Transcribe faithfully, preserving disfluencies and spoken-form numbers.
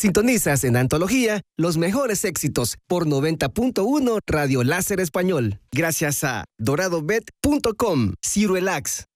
Sintonizas en Antología los mejores éxitos por noventa punto uno Radio Láser Español. Gracias a dorado bet punto com, Cirelax,